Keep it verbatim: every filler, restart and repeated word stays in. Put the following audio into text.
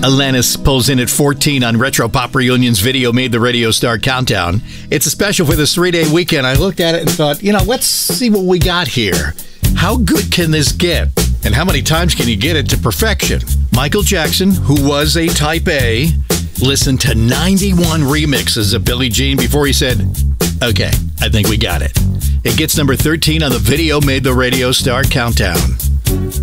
Alanis pulls in at fourteen on Retro Pop Reunion's Video Made the Radio Star Countdown. It's a special for this three-day weekend. I looked at it and thought, you know, let's see what we got here. How good can this get? And how many times can you get it to perfection? Michael Jackson, who was a Type A, listened to ninety-one remixes of Billie Jean before he said, okay, I think we got it. It gets number thirteen on the Video Made the Radio Star Countdown.